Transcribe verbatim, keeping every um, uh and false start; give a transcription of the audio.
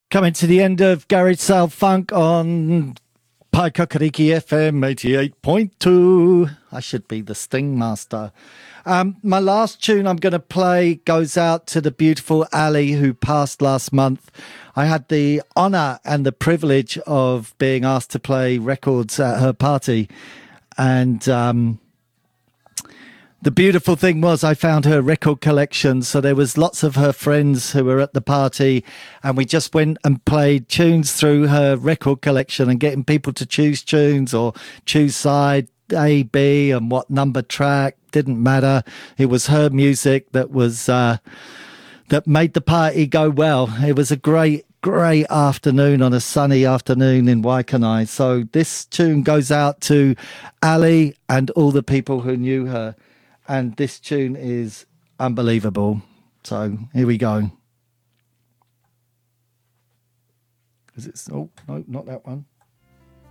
Coming to the end of Garage Sale Funk on Paikakariki F M eighty-eight point two. I should be the Sting Master. Um, my last tune I'm going to play goes out to the beautiful Ali who passed last month. I had the honour and the privilege of being asked to play records at her party. And um, the beautiful thing was I found her record collection. So there was lots of her friends who were at the party, and we just went and played tunes through her record collection and getting people to choose tunes or choose side A, B, and what number track. Didn't matter. It was her music that was uh, that made the party go well. It was a great, great afternoon on a sunny afternoon in Waikanae. So this tune goes out to Ali and all the people who knew her. And this tune is unbelievable. So here we go. Is it? Oh, no, not that one.